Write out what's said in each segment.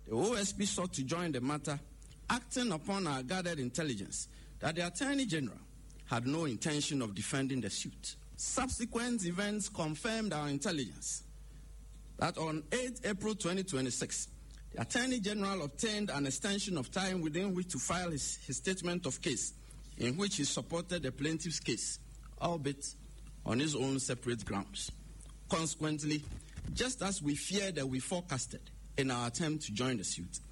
the OSP sought to join the matter, acting upon our gathered intelligence that the Attorney General had no intention of defending the suit. Subsequent events confirmed our intelligence that on 8 April 2026, the Attorney General obtained an extension of time within which to file his statement of case, in which he supported the plaintiff's case, albeit on his own separate grounds. Consequently, just as we feared and we forecasted in our attempt to join the suit,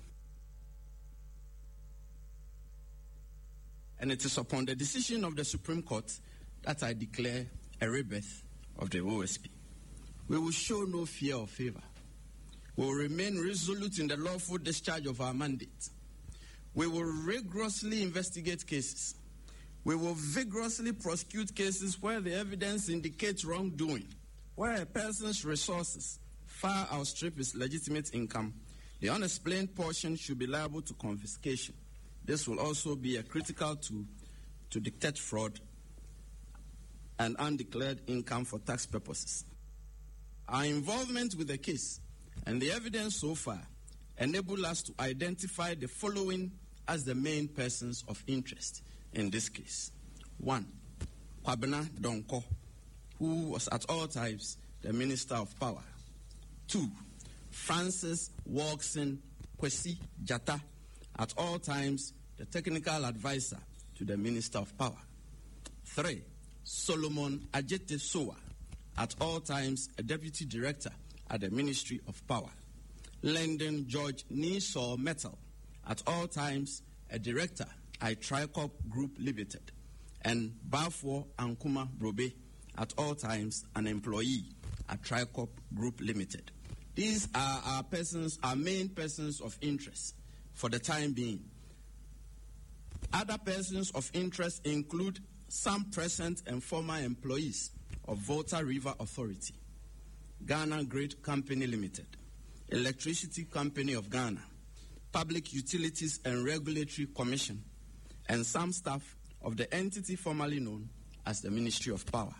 and it is upon the decision of the Supreme Court that I declare a rebirth of the OSP. We will show no fear or favor. We will remain resolute in the lawful discharge of our mandate. We will rigorously investigate cases. We will vigorously prosecute cases where the evidence indicates wrongdoing, where a person's resources far outstrip his legitimate income. The unexplained portion should be liable to confiscation. This will also be a critical tool to detect fraud and undeclared income for tax purposes. Our involvement with the case and the evidence so far enable us to identify the following as the main persons of interest in this case. 1. Kwabena Donko, who was at all times the Minister of Power. 2. Francis Walkson Kwesi Jata, at all times the technical advisor to the Minister of Power. 3. Solomon Ajete Sowa, at all times a deputy director at the Ministry of Power. Lyndon George Niso Metal, at all times a director at Tricop Group Limited. And Bafo Ankuma Brobe, at all times an employee at Tricop Group Limited. These are our main persons of interest for the time being. Other persons of interest include some present and former employees of Volta River Authority, Ghana Grid Company Limited, Electricity Company of Ghana, Public Utilities and Regulatory Commission, and some staff of the entity formerly known as the Ministry of Power.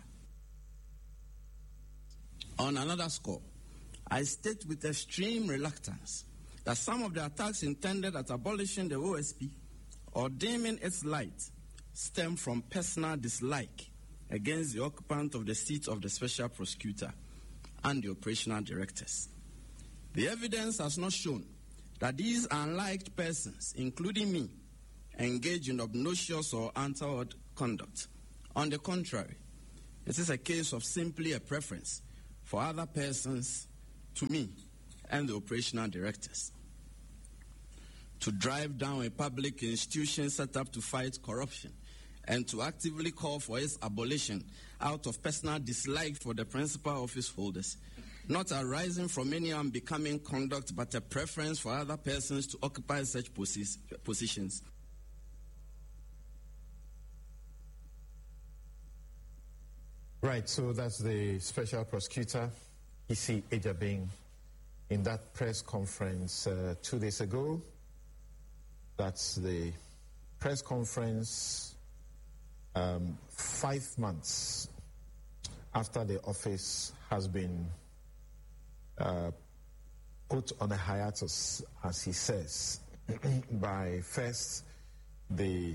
On another score, I state with extreme reluctance that some of the attacks intended at abolishing the OSP or dimming its light stem from personal dislike against the occupant of the seat of the Special Prosecutor and the operational directors. The evidence has not shown that these unliked persons, including me, engage in obnoxious or untoward conduct. On the contrary, it is a case of simply a preference for other persons to me and the operational directors to drive down a public institution set up to fight corruption and to actively call for its abolition out of personal dislike for the principal office holders, not arising from any unbecoming conduct but a preference for other persons to occupy such positions. Right, so that's the Special Prosecutor, E.C. Ejabing, in that press conference 2 days ago. That's the press conference 5 months after the office has been put on a hiatus, as he says, by first the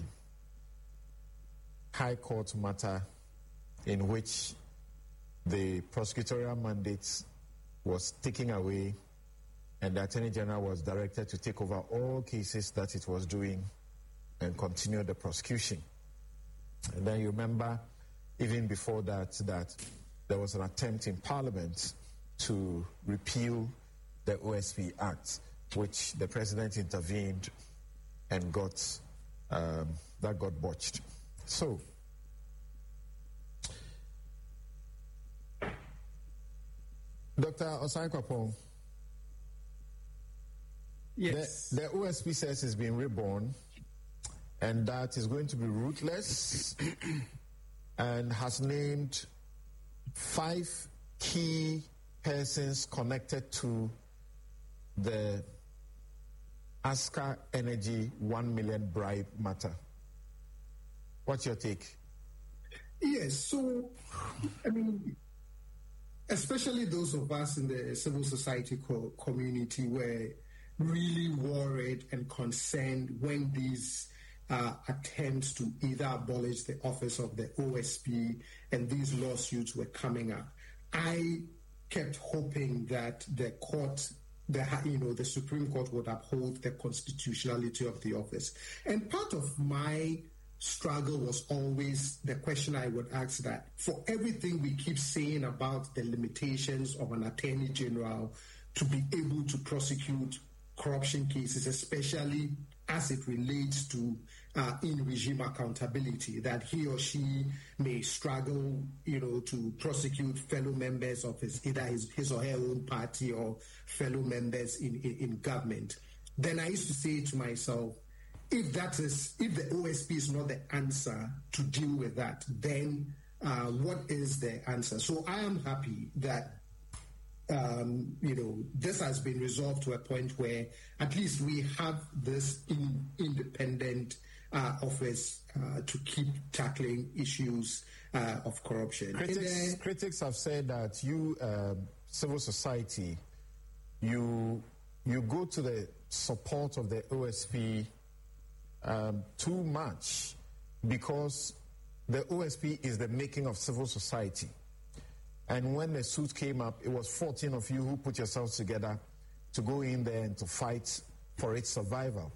High Court matter in which the prosecutorial mandate was taken away and the Attorney General was directed to take over all cases that it was doing and continue the prosecution. And then you remember, even before that, that there was an attempt in Parliament to repeal the OSP Act, which the President intervened and that got botched. So, Dr. Osai-Kwapong, yes. The OSP says it's been reborn and that is going to be ruthless and has named 5 key persons connected to the Aska Energy 1 million bribe matter. What's your take? Yes, so, I mean, especially those of us in the civil society community where really worried and concerned when these attempts to either abolish the office of the OSP and these lawsuits were coming up. I kept hoping that the court, the Supreme Court would uphold the constitutionality of the office. And part of my struggle was always the question I would ask, that for everything we keep saying about the limitations of an attorney general to be able to prosecute corruption cases, especially as it relates to in-regime accountability, that he or she may struggle, to prosecute fellow members of either his or her own party or fellow members in government. Then I used to say to myself, if the OSP is not the answer to deal with that, then what is the answer? So I am happy that this has been resolved to a point where at least we have this independent office to keep tackling issues of corruption. Critics have said that you, civil society, you go to the support of the OSP too much, because the OSP is the making of civil society. And when the suit came up, it was 14 of you who put yourselves together to go in there and to fight for its survival.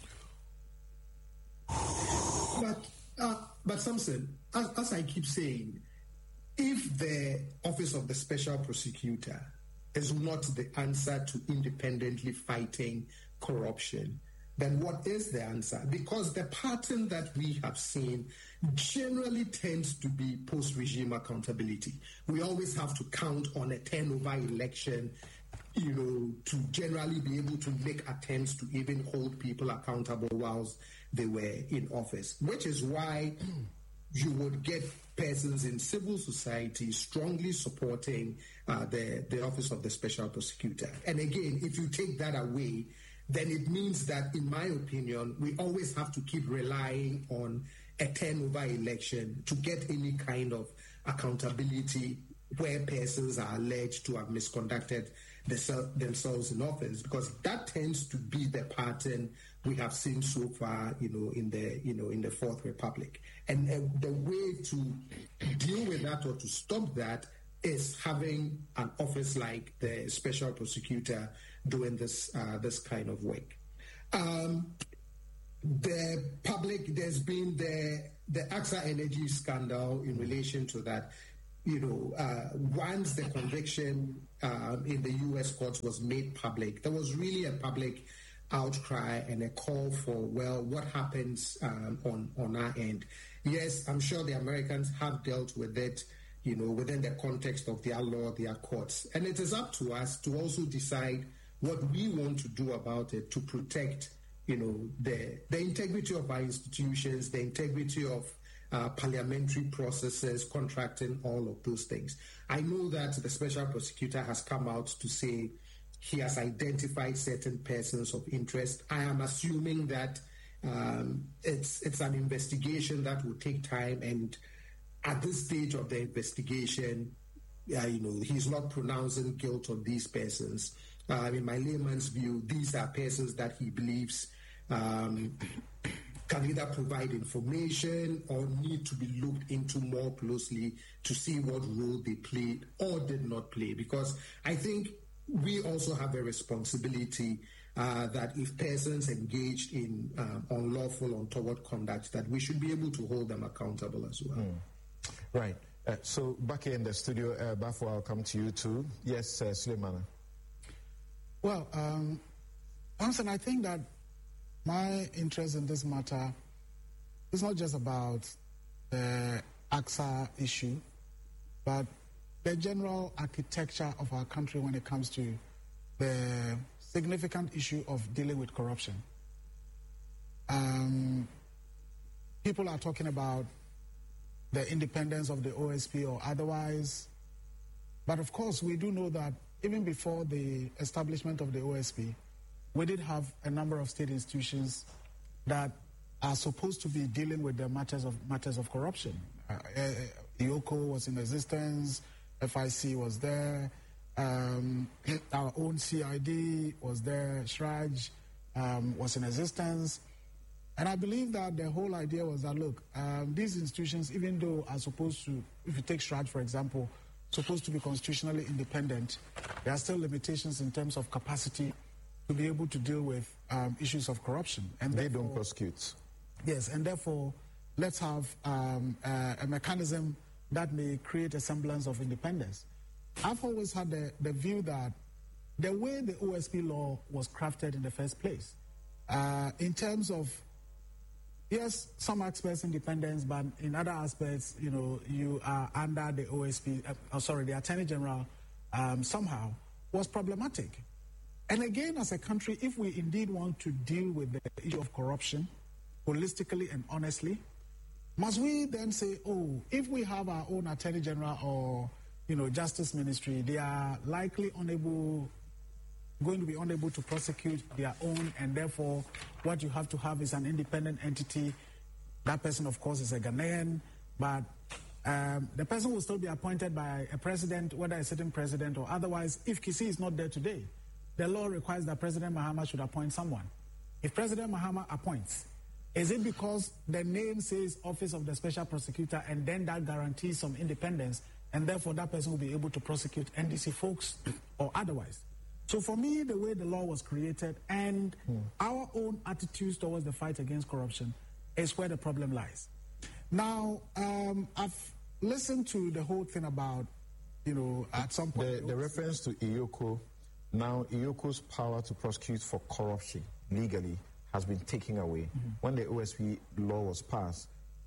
But Samson, as I keep saying, if the office of the special prosecutor is not the answer to independently fighting corruption, then what is the answer? Because the pattern that we have seen generally tends to be post-regime accountability. We always have to count on a turnover election, to generally be able to make attempts to even hold people accountable whilst they were in office, which is why you would get persons in civil society strongly supporting the office of the special prosecutor. And again, if you take that away, then it means that, in my opinion, we always have to keep relying on a turnover election to get any kind of accountability where persons are alleged to have misconducted themselves in office, because that tends to be the pattern we have seen so far, in the Fourth Republic. And the way to deal with that or to stop that is having an office like the special prosecutor doing this kind of work. The public, there's been the AXA Energy scandal in relation to that. Once the conviction in the U.S. courts was made public, there was really a public outcry and a call for, what happens on our end? Yes, I'm sure the Americans have dealt with it, within the context of their law, their courts. And it is up to us to also decide what we want to do about it to protect, the integrity of our institutions, the integrity of parliamentary processes, contracting, all of those things. I know that the special prosecutor has come out to say he has identified certain persons of interest. I am assuming that it's an investigation that will take time, and at this stage of the investigation, he's not pronouncing guilt on these persons. In my layman's view, these are persons that he believes can either provide information or need to be looked into more closely to see what role they played or did not play. Because I think we also have a responsibility that if persons engaged in unlawful, untoward conduct, that we should be able to hold them accountable as well. Right. So back here in the studio, Bafo, I'll come to you too. Yes, Suleimana. Well, Anson, I think that my interest in this matter is not just about the AXA issue, but the general architecture of our country when it comes to the significant issue of dealing with corruption. People are talking about the independence of the OSP or otherwise, but of course we do know that even before the establishment of the OSP, we did have a number of state institutions that are supposed to be dealing with the matters of corruption. IOCO was in existence, FIC was there, Our own CID was there, SHRAJ was in existence. And I believe that the whole idea was that, look, these institutions, even though are supposed to, if you take SHRAJ, for example, supposed to be constitutionally independent, there are still limitations in terms of capacity to be able to deal with issues of corruption. And they don't prosecute. Yes, and therefore, let's have a mechanism that may create a semblance of independence. I've always had the view that the way the OSP law was crafted in the first place, in terms of, yes, some aspects independence, but in other aspects, you are under the OSP, the Attorney General somehow, was problematic. And again, as a country, if we indeed want to deal with the issue of corruption holistically and honestly, must we then say, oh, if we have our own Attorney General or Justice Ministry, they are likely going to be unable to prosecute their own, and therefore what you have to have is an independent entity. That person, of course, is a Ghanaian, but the person will still be appointed by a president, whether a sitting president or otherwise. If Kissi is not there today, the law requires that President Mahama should appoint someone. If President Mahama appoints, is it because the name says Office of the Special Prosecutor and then that guarantees some independence, and therefore that person will be able to prosecute NDC folks or otherwise? So for me, the way the law was created and our own attitudes towards the fight against corruption is where the problem lies. Now, I've listened to the whole thing about, at some point... The reference to EOCO, now EOCO's power to prosecute for corruption legally has been taken away. When the OSP law was passed,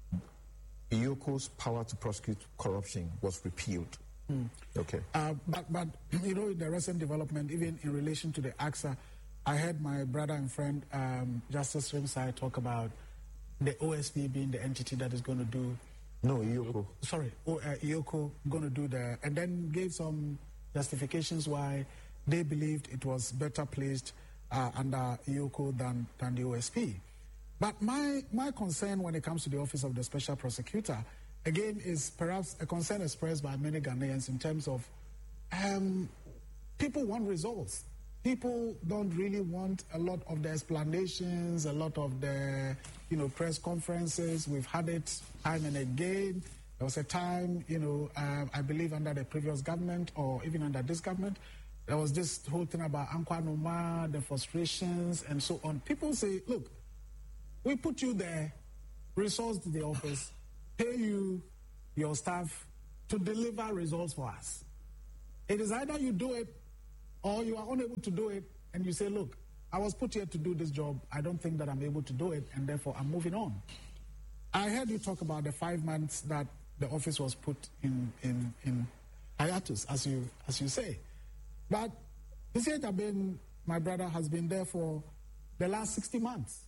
EOCO's power to prosecute corruption was repealed. Okay. But the recent development, even in relation to the AXA, I heard my brother and friend Justice Rimsai talk about the OSP being the entity that is going to do... No, EOCO. Sorry, EOCO going to do and then gave some justifications why they believed it was better placed under EOCO than the OSP. But my concern when it comes to the Office of the Special Prosecutor, again, is perhaps a concern expressed by many Ghanaians in terms of people want results. People don't really want a lot of the explanations, a lot of the press conferences. We've had it time and again. There was a time, I believe under the previous government or even under this government, there was this whole thing about Ankwa Noma, the frustrations and so on. People say, look, we put you there, resource to the office, pay you, your staff, to deliver results for us. It is either you do it or you are unable to do it and you say, look, I was put here to do this job. I don't think that I'm able to do it and therefore I'm moving on. I heard you talk about the 5 months that the office was put in hiatus, as you say. But my brother, has been there for the last 60 months.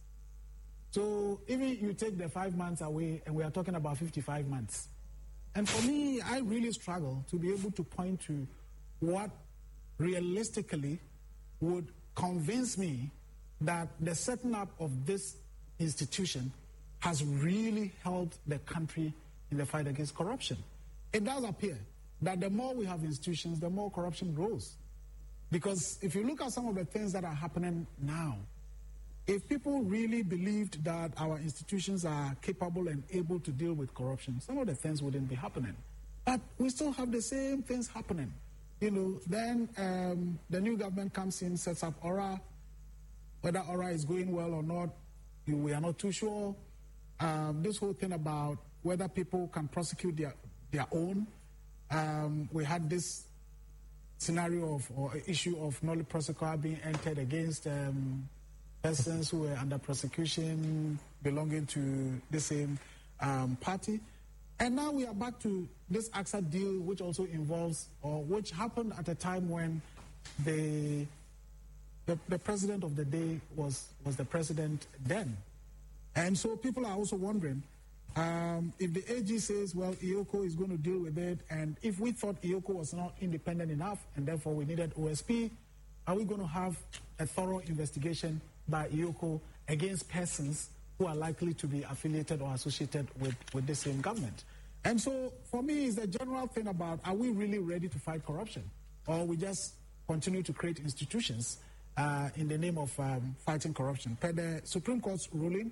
So even you take the 5 months away and we are talking about 55 months. And for me, I really struggle to be able to point to what realistically would convince me that the setting up of this institution has really helped the country in the fight against corruption. It does appear that the more we have institutions, the more corruption grows. Because if you look at some of the things that are happening now, if people really believed that our institutions are capable and able to deal with corruption, some of the things wouldn't be happening. But we still have the same things happening. Then the new government comes in, sets up Aura. Whether Aura is going well or not, we are not too sure. This whole thing about whether people can prosecute their own. We had this scenario or issue of nolle prosequi being entered against persons who were under prosecution belonging to the same party. And now we are back to this AXA deal, which also involves, or which happened at a time when the president of the day was the president then. And so people are also wondering, if the AG says, well, EOCO is going to deal with it, and if we thought EOCO was not independent enough and therefore we needed OSP, are we going to have a thorough investigation by EOCO against persons who are likely to be affiliated or associated with the same government? And so for me, it's the general thing about, are we really ready to fight corruption? or we just continue to create institutions in the name of fighting corruption. Per the Supreme Court's ruling,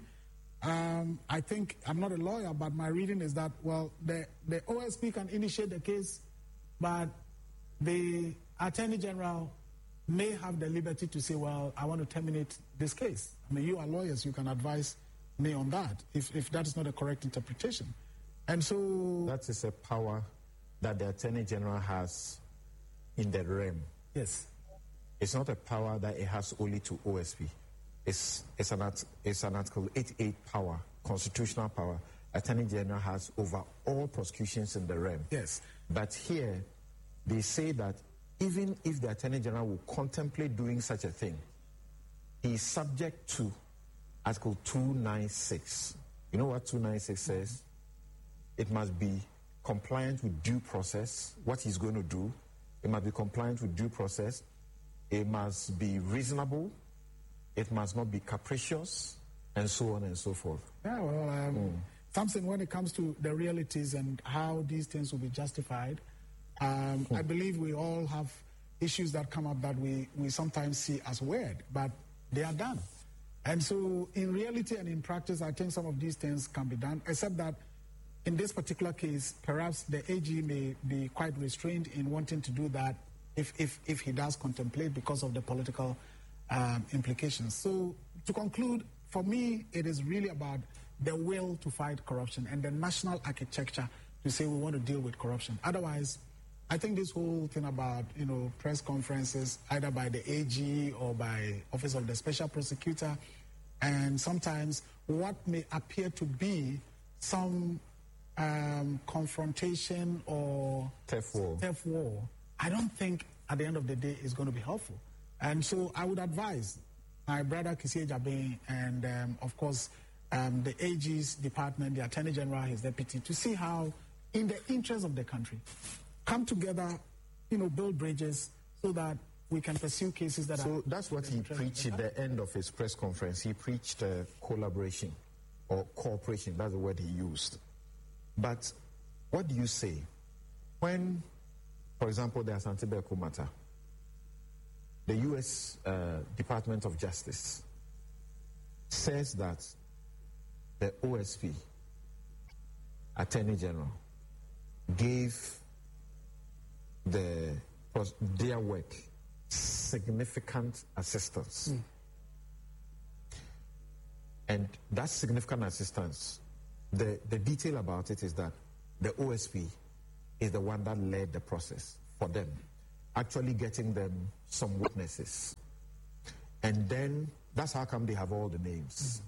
I think, I'm not a lawyer, but my reading is that, well, the OSP can initiate the case, but the Attorney General may have the liberty to say, well, I want to terminate this case. I mean, you are lawyers, you can advise me on that, if that is not a correct interpretation. And so... That is a power that the Attorney General has in the realm. Yes. It's not a power that it has only to OSP. It's an Article 88 power, constitutional power. Attorney General has over all prosecutions in the realm. Yes. But here, they say that even if the Attorney General will contemplate doing such a thing, he is subject to Article 296. You know what 296 says? It must be compliant with due process, what he's going to do. It must be compliant with due process. It must be reasonable. It must not be capricious, and so on and so forth. Yeah, well, something when it comes to the realities and how these things will be justified, I believe we all have issues that come up that we sometimes see as weird, but they are done. And so in reality and in practice, I think some of these things can be done, except that in this particular case, perhaps the AG may be quite restrained in wanting to do that if he does contemplate because of the political implications. So to conclude, for me, it is really about the will to fight corruption and the national architecture to say we want to deal with corruption. Otherwise, I think this whole thing about, press conferences, either by the AG or by Office of the Special Prosecutor, and sometimes what may appear to be some confrontation or Turf war, I don't think at the end of the day is going to be helpful. And so I would advise my brother Kissie Jabe and, of course, the AG's department, the Attorney General, his deputy, to see how, in the interest of the country, come together, build bridges so that we can pursue cases that are... So that's what he preached at the end of his press conference. He preached collaboration or cooperation. That's the word he used. But what do you say when, for example, the Asante Berko matter, the U.S. Department of Justice says that the OSP, Attorney General, gave their work significant assistance. And that significant assistance, the detail about it is that the OSP is the one that led the process for them, actually getting them some witnesses. And then that's how come they have all the names.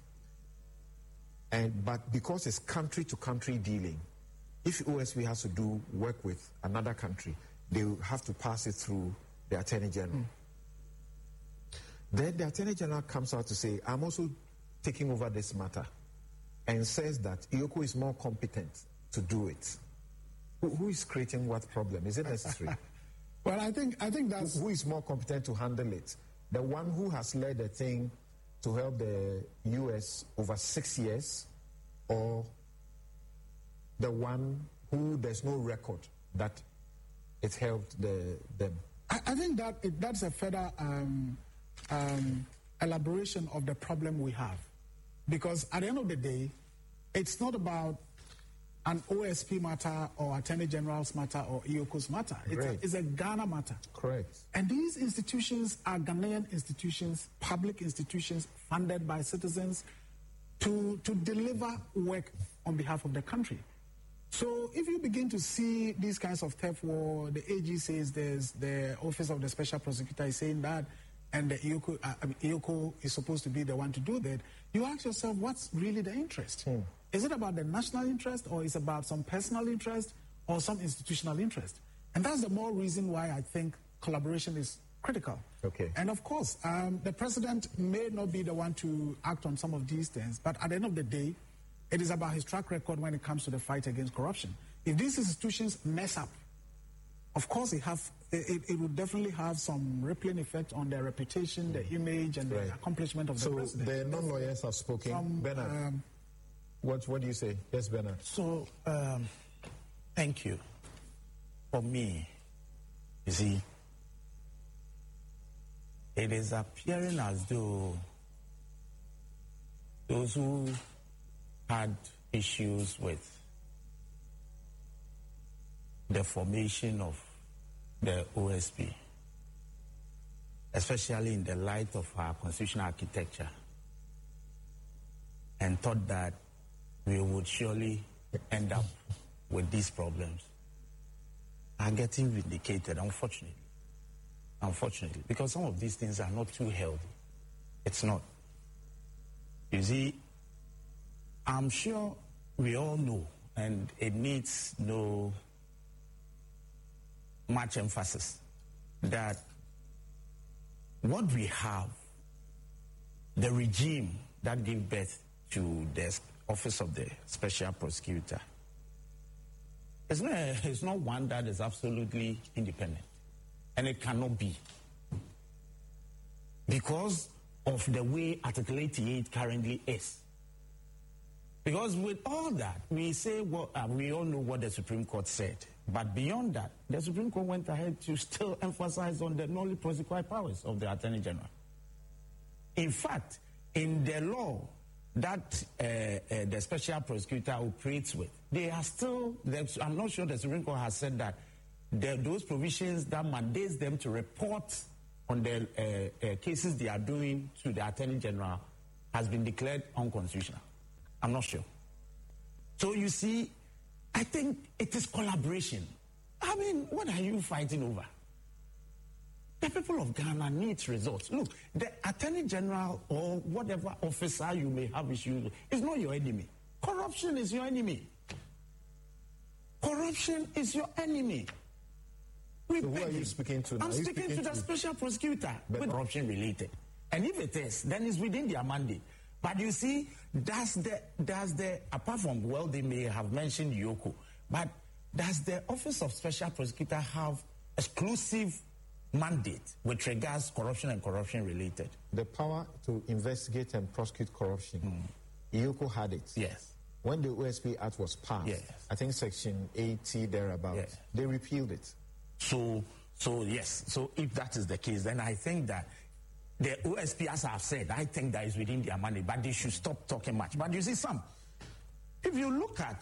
But because it's country-to-country dealing, if OSP has to do work with another country, they will have to pass it through the Attorney General. Then the Attorney General comes out to say, I'm also taking over this matter, and says that EOCO is more competent to do it. Who is creating what problem? Is it necessary? Well, I think that's... Who is more competent to handle it? The one who has led the thing to help the U.S. over 6 years, or the one who there's no record that it helped them? I think that's a further elaboration of the problem we have. Because at the end of the day, it's not about an OSP matter or Attorney General's matter or EOCO's matter. It's a Ghana matter. Correct. And these institutions are Ghanaian institutions, public institutions funded by citizens to deliver work on behalf of the country. So if you begin to see these kinds of theft war, the AG says there's the Office of the Special Prosecutor is saying that, and the EOCO is supposed to be the one to do that, you ask yourself, what's really the interest? Is it about the national interest, or is it about some personal interest or some institutional interest? And that's the more reason why I think collaboration is critical. Okay. And of course, the president may not be the one to act on some of these things, but at the end of the day, it is about his track record when it comes to the fight against corruption. If these institutions mess up, of course it will definitely have some rippling effect on their reputation, their image, and the accomplishment of the president. So the non-lawyers have spoken. Bernard, what do you say? Yes, Bernard. So, thank you. For me, you see, it is appearing as though those who had issues with the formation of the OSP, especially in the light of our constitutional architecture, and thought that we would surely end up with these problems, are getting vindicated, unfortunately. Unfortunately, because some of these things are not too healthy. It's not. You see, I'm sure we all know, and it needs no much emphasis, that what we have, the regime that gave birth to the Office of the Special Prosecutor, it's not one that is absolutely independent. And it cannot be. Because of the way Article 88 currently is. Because with all that, we say, well, we all know what the Supreme Court said. But beyond that, the Supreme Court went ahead to still emphasize on the nolly prosecutorial powers of the Attorney General. In fact, in the law that the Special Prosecutor operates with, they are still, I'm not sure the Supreme Court has said that those provisions that mandates them to report on the cases they are doing to the Attorney General has been declared unconstitutional. I'm not sure. So you see, I think it is collaboration. I mean, what are you fighting over? The people of Ghana need results. Look, the Attorney General or whatever officer you may have issues with is not your enemy. Corruption is your enemy. Corruption is your enemy. So who are you speaking to now? I'm speaking to the Special Prosecutor with corruption related. And if it is, then it's within their mandate. But you see, apart from, well, they may have mentioned Yoko, but does the Office of Special Prosecutor have exclusive mandate with regards corruption and corruption related? The power to investigate and prosecute corruption. Yoko had it. Yes. When the OSP Act was passed, yes, I think Section 80 thereabouts, yes, they repealed it. So yes. So if that is the case, then I think that the OSP, as I've said, I think that is within their mandate, but they should stop talking much. But you see, if you look at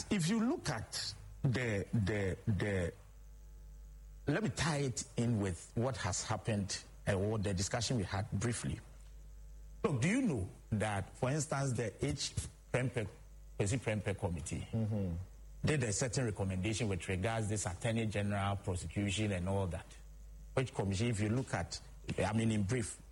the let me tie it in with what has happened or the discussion we had briefly. Look, do you know that, for instance, the Prempeh Committee did a certain recommendation with regards this Attorney General prosecution and all that, which commission, if you look at, I mean, in brief,